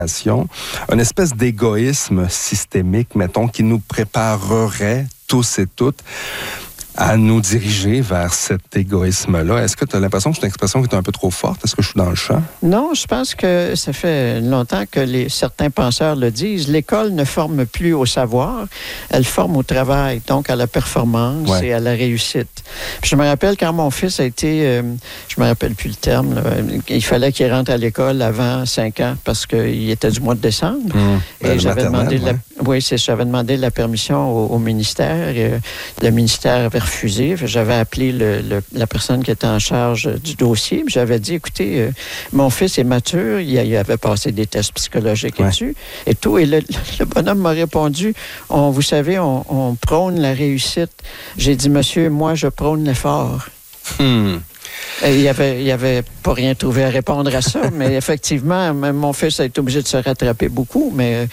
une espèce d'égoïsme systémique, mettons, qui nous préparerait tous et toutes à nous diriger vers cet égoïsme-là. Est-ce que tu as l'impression que c'est une expression qui est un peu trop forte? Est-ce que je suis dans le champ? Non, je pense que ça fait longtemps que certains penseurs le disent. L'école ne forme plus au savoir, elle forme au travail, donc à la performance et à la réussite. Puis je me rappelle quand mon fils a été, je me rappelle plus le terme, là, il fallait qu'il rentre à l'école avant 5 ans parce qu'il était du mois de décembre. Et j'avais demandé j'avais demandé la permission au ministère. Et, le ministère avait refusé. J'avais appelé la personne qui était en charge du dossier. J'avais dit, écoutez, mon fils est mature, il avait passé des tests psychologiques et tout. Et le bonhomme m'a répondu, vous savez, on prône la réussite. J'ai dit, monsieur, moi, je prône l'effort. Il avait pas rien trouvé à répondre à ça, mais effectivement, même mon fils a été obligé de se rattraper beaucoup, mais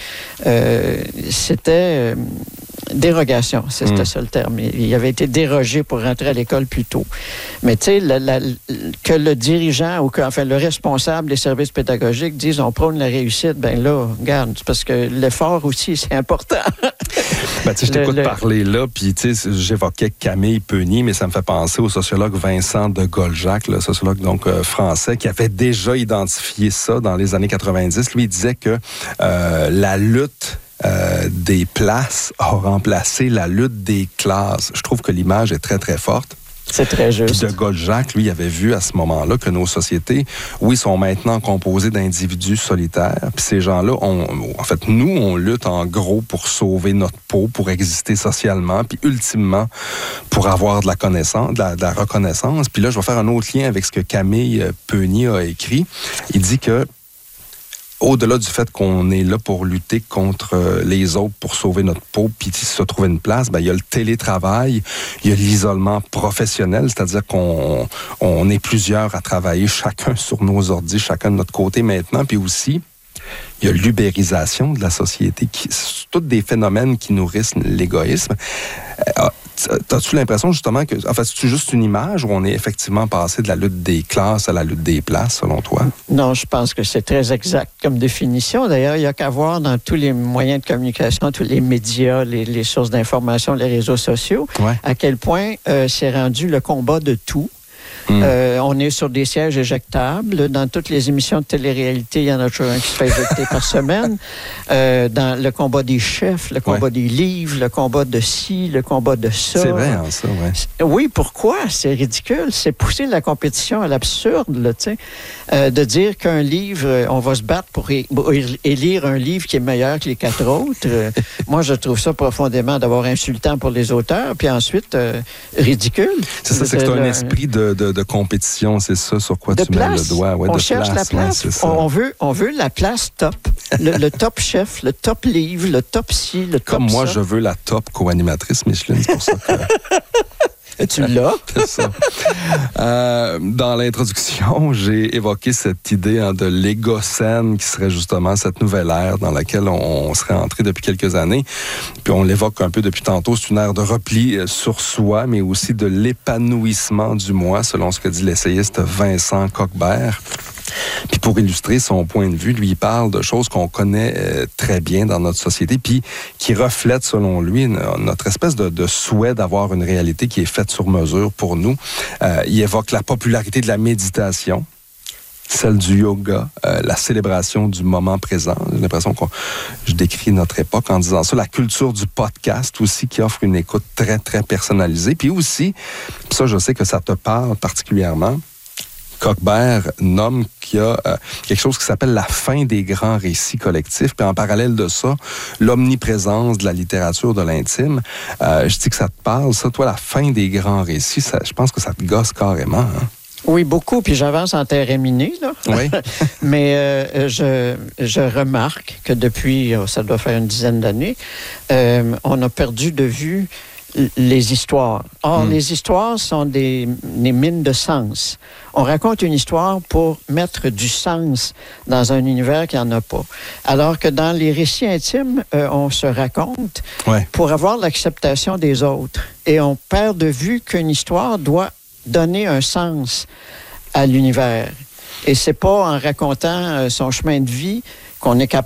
c'était dérogation, c'était ça le terme. Il avait été dérogé pour rentrer à l'école plus tôt. Mais tu sais, que le dirigeant ou le responsable des services pédagogiques dise on prône la réussite, ben là, regarde, parce que l'effort aussi, c'est important. Ben, tu sais, je t'écoute parler là, puis tu sais, j'évoquais Camille Peugny, mais ça me fait penser au sociologue Vincent de Goljac, le sociologue donc français, qui avait déjà identifié ça dans les années 90. Lui, il disait que la lutte des places a remplacé la lutte des classes. Je trouve que l'image est très, très forte. C'est très juste. Puis de Goljac, lui, avait vu à ce moment-là que nos sociétés, sont maintenant composées d'individus solitaires. Puis ces gens-là, nous, on lutte en gros pour sauver notre peau, pour exister socialement, puis ultimement pour avoir de la connaissance, de la reconnaissance. Puis là, je vais faire un autre lien avec ce que Camille Peugny a écrit. Il dit que au-delà du fait qu'on est là pour lutter contre les autres, pour sauver notre peau, puis se trouver une place, il y a le télétravail, il y a l'isolement professionnel, c'est-à-dire qu'on est plusieurs à travailler chacun sur nos ordi, chacun de notre côté maintenant, puis aussi, il y a l'ubérisation de la société. C'est tous des phénomènes qui nourrissent l'égoïsme. As-tu l'impression justement que, c'est juste une image où on est effectivement passé de la lutte des classes à la lutte des places, selon toi? Non, je pense que c'est très exact comme définition. D'ailleurs, il n'y a qu'à voir dans tous les moyens de communication, tous les médias, les sources d'information, les réseaux sociaux, à quel point c'est rendu le combat de tout. On est sur des sièges éjectables. Dans toutes les émissions de télé-réalité, il y en a toujours un qui se fait éjecter par semaine. Dans le combat des chefs, le combat des livres, le combat de ci, le combat de ça. C'est vrai, ça, Oui, pourquoi? C'est ridicule. C'est pousser la compétition à l'absurde, là, tu sais. De dire qu'un livre, on va se battre pour élire un livre qui est meilleur que les 4 autres. Moi, je trouve ça profondément d'abord insultant pour les auteurs, puis ensuite ridicule. C'est ça, c'est que c'est un esprit de compétition, c'est ça sur quoi tu mets le doigt. On cherche la place. On veut la place top. Le top chef, le top livre, le top ci, le top Comme moi, ça. je veux la top co-animatrice Micheline, c'est pour ça que... Tu l'as? C'est ça. Dans l'introduction, j'ai évoqué cette idée de l'égocène qui serait justement cette nouvelle ère dans laquelle on serait entré depuis quelques années. Puis on l'évoque un peu depuis tantôt. C'est une ère de repli sur soi, mais aussi de l'épanouissement du moi, selon ce que dit l'essayiste Vincent Coquebert. Puis pour illustrer son point de vue, lui, il parle de choses qu'on connaît très bien dans notre société, puis qui reflètent, selon lui, notre espèce de souhait d'avoir une réalité qui est faite sur mesure pour nous. Il évoque la popularité de la méditation, celle du yoga, la célébration du moment présent. J'ai l'impression que je décris notre époque en disant ça. La culture du podcast aussi, qui offre une écoute très, très personnalisée. Puis aussi, ça, je sais que ça te parle particulièrement, Coquebert nomme qu'il y a quelque chose qui s'appelle la fin des grands récits collectifs. Puis en parallèle de ça, l'omniprésence de la littérature de l'intime. Je dis que ça te parle, ça. Toi, la fin des grands récits, je pense que ça te gosse carrément. Hein? Oui, beaucoup. Puis j'avance en terre minée, là. Oui. Mais je remarque que depuis, ça doit faire une dizaine d'années, on a perdu de vue les histoires. Or, les histoires sont des mines de sens. On raconte une histoire pour mettre du sens dans un univers qui n'en a pas. Alors que dans les récits intimes, on se raconte pour avoir l'acceptation des autres. Et on perd de vue qu'une histoire doit donner un sens à l'univers. Et c'est pas en racontant son chemin de vie qu'on est capable